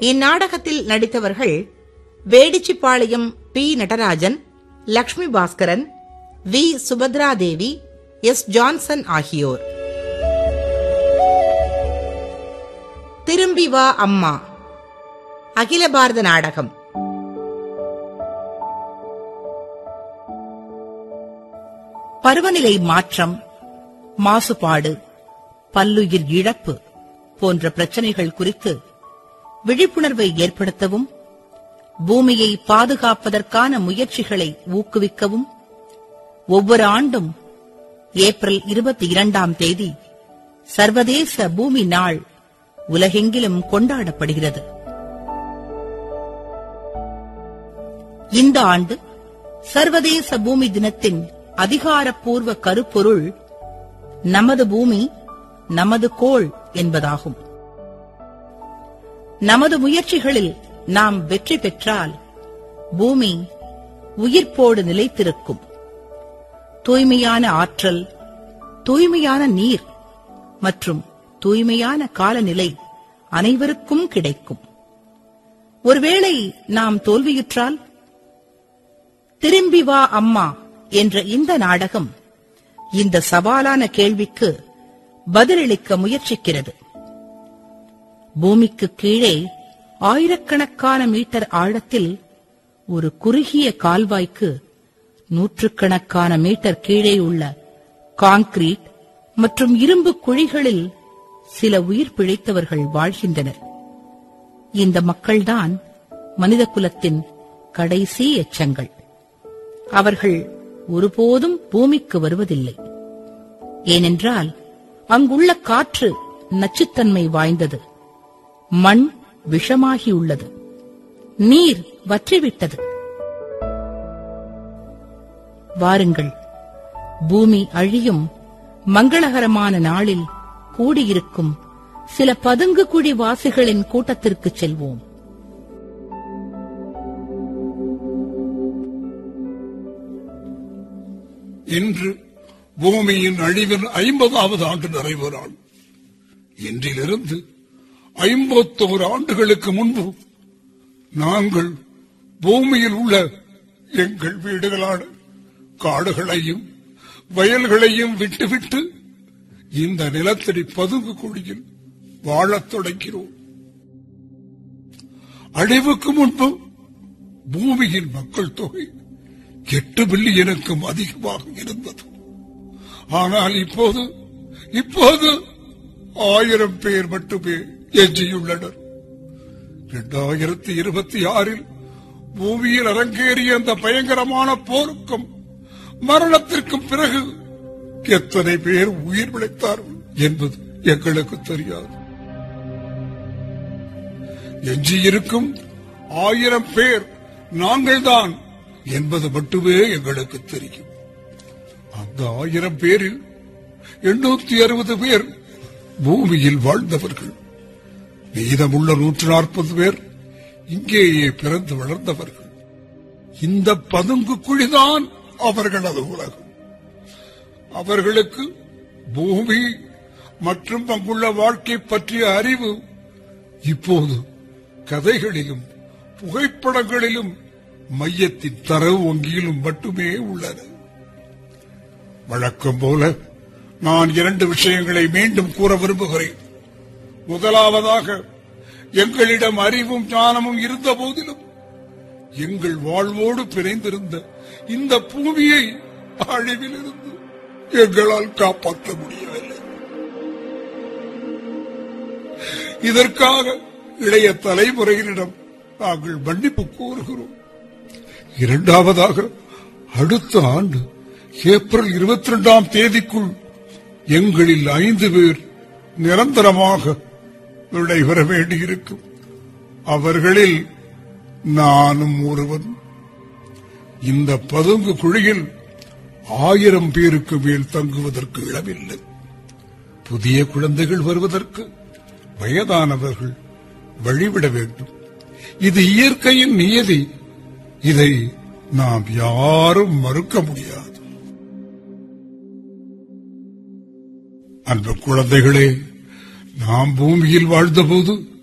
இந்நாடகத்தில் நடித்தவர்கள் Vedichipalayam B. Natarajan, Lakshmi Bhaskaran, we. Subhadradevi, S. Johnson ஆகியோர். திரும்பி வா அம்மா அகில பாரத நாடகம். பருவநிலை மாற்றம், மாசுபாடு, பல்லுயிர் இழப்பு போன்ற பிரச்சினைகள் குறித்து விழிப்புணர்வை ஏற்படுத்தவும், பூமியை பாதுகாப்பதற்கான முயற்சிகளை ஊக்குவிக்கவும் ஒவ்வொரு ஆண்டும் ஏப்ரல் 22ஆம் தேதி சர்வதேச பூமி நாள் உலகெங்கிலும் கொண்டாடப்படுகிறது. இந்த ஆண்டு சர்வதேச பூமி தினத்தின் அதிகாரப்பூர்வ கருப்பொருள் நமது பூமி நமது கோள் என்பதாகும். நமது முயற்சிகளில் நாம் வெற்றி பெற்றால் பூமி உயிர்ப்போடு நிலைத்திருக்கும். தூய்மையான ஆற்றல், தூய்மையான நீர் மற்றும் தூய்மையான காலநிலை அனைவருக்கும் கிடைக்கும். ஒருவேளை நாம் தோல்வியுற்றால், திரும்பி வா அம்மா என்ற இந்த நாடகம் இந்த சவாலான கேள்விக்கு பதிலளிக்க முயற்சிக்கிறது. பூமிக்கு கீழே ஆயிரக்கணக்கான மீட்டர் ஆழத்தில் ஒரு குறுகிய கால்வாய்க்கு நூற்றுக்கணக்கான மீட்டர் கீழே உள்ள கான்கிரீட் மற்றும் இரும்பு குழிகளில் சில உயிர் பிழைத்தவர்கள் வாழ்கின்றனர். இந்த மக்கள்தான் மனித குலத்தின் கடைசி எச்சங்கள். அவர்கள் ஒருபோதும் பூமிக்கு வருவதில்லை. ஏனென்றால் அங்குள்ள காற்று நச்சுத்தன்மை வாய்ந்தது, மண் விஷமாகியுள்ளது, நீர் வற்றிவிட்டது. வாருங்கள், பூமி அழியும் மங்களகரமான நாளில் கூடியிருக்கும் சில பதுங்கு குழி வாசிகளின் கூட்டத்திற்கு செல்வோம். இன்று பூமியின் அழிவின் 50வது ஆண்டு நிறைவு நாள். இன்றிலிருந்து 51 ஆண்டுகளுக்கு முன்பு நாங்கள் பூமியில் உள்ள எங்கள் வீடுகளான காடுகளையும் வயல்களையும் விட்டுவிட்டு இந்த நிலத்தடி பதுங்கு குழியில் வாழத் தொடங்கினோம். அழிவுக்கு முன்பு பூமியின் மக்கள் தொகை 8 பில்லியனுக்கும் அதிகமாக இருந்தது. ஆனால் இப்போது 1000 பேர் மட்டுமே எஞ்சியுள்ளனர். 2026 பூமியில் அரங்கேறிய அந்த பயங்கரமான போருக்கும் மரணத்திற்கும் பிறகு எத்தனை பேர் உயிர் பிழைத்தார்கள் என்பது எங்களுக்கு தெரியாது. எஞ்சியிருக்கும் 1000 பேர் நாங்கள்தான் என்பது மட்டுமே எங்களுக்கு தெரியும். அந்த 1000 பேரில் 860 பேர் பூமியில் வாழ்ந்தவர்கள். மீதமுள்ள 140 பேர் இங்கேயே பிறந்து வளர்ந்தவர்கள். இந்த பதுங்கு குழிதான் அவர்களது உலகம். அவர்களுக்கு பூமி மற்றும் அங்குள்ள வாழ்க்கை பற்றிய அறிவு இப்போது கதைகளிலும் புகைப்படங்களிலும் மையத்தின் தரவு வங்கியிலும் மட்டுமே உள்ளன. வழக்கம் போல நான் 2 விஷயங்களை மீண்டும் கூற விரும்புகிறேன். முதலாவதாக, எங்களிடம் அறிவும் ஞானமும் இருந்த போதிலும் எங்கள் வாழ்வோடு பிணைந்திருந்த இந்த பூமியை அழிவிலிருந்து எங்களால் காப்பாற்ற முடியவில்லை. இதற்காக இளைய தலைமுறையினரிடம் நாங்கள் மன்னிப்பு கோருகிறோம். இரண்டாவதாக, அடுத்த ஆண்டு ஏப்ரல் 22ஆம் தேதிக்குள் எங்களில் 5 பேர் நிரந்தரமாக விடைபெற வேண்டியிருக்கும். அவர்களில் நானும் ஒருவன். இந்த பதுங்கு குழியில் 1000 பேருக்கு மேல் தங்குவதற்கு இடமில்லை. புதிய குழந்தைகள் வருவதற்கு வயதானவர்கள் வழிவிட வேண்டும். இது இயற்கையின் நியதி. இதை நாம் யாரும் மறுக்க முடியாது. அன்பு குழந்தைகளே, நாம் பூமியில் வாழ்ந்தபோது